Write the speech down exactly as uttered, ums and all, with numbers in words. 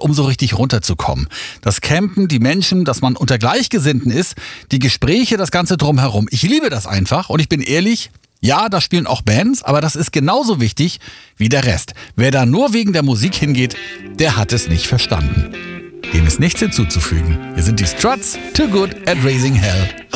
um so richtig runterzukommen. Das Campen, die Menschen, dass man unter Gleichgesinnten ist, die Gespräche, das Ganze drumherum. Ich liebe das einfach und ich bin ehrlich, ja, da spielen auch Bands, aber das ist genauso wichtig wie der Rest. Wer da nur wegen der Musik hingeht, der hat es nicht verstanden. Dem ist nichts hinzuzufügen. Hier sind die Struts, Too Good at Raising Hell.